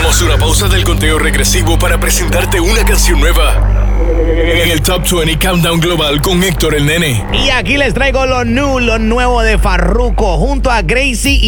Tomamos una pausa del conteo regresivo para presentarte una canción nueva en el Top 20 Countdown Global con Héctor el Nene. Y aquí les traigo lo nuevo de Farruko junto a Gracie